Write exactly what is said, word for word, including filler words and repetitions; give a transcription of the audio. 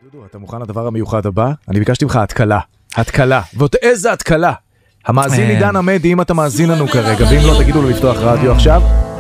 דודו, אתה מוכן לדבר המיוחד הבא? אני ביקשתי ממך התקלה. התקלה. ועוד איזה התקלה? המאזין עידן עמדי, אם אתה מאזין לנו כרגע, ואם לא תגידו לו לפתוח רדיו עכשיו.